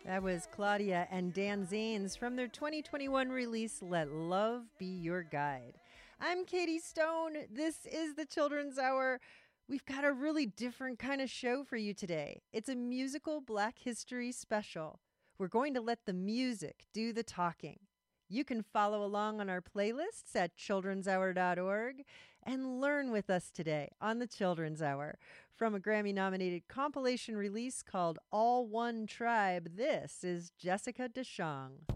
That was Claudia and Dan Zanes from their 2021 release, Let Love Be Your Guide. I'm Katie Stone. This is the Children's Hour. We've got a really different kind of show for you today. It's a musical Black History special. We're going to let the music do the talking. You can follow along on our playlists at childrenshour.org and learn with us today on the Children's Hour. From a Grammy-nominated compilation release called All One Tribe, this is Jessica DeShong.